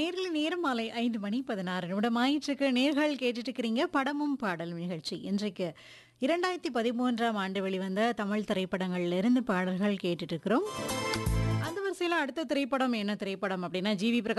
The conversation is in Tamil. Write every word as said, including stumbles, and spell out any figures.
நேர்ல நேரம் மாலை ஐந்து மணி பதினாறு நிமிடம் ஆயிற்றுக்கு நேர்கள் கேட்டுட்டு இருக்கிறீங்க படமும் பாடலும் நிகழ்ச்சி. இன்றைக்கு இரண்டாயிரத்தி பதிமூன்றாம் ஆண்டு வெளிவந்த தமிழ் திரைப்படங்கள்ல இருந்து பாடல்கள் கேட்டுட்டு இருக்கிறோம். அந்த வரிசையில அடுத்த திரைப்படம் என்ன திரைப்படம் அப்படின்னா ஜி வி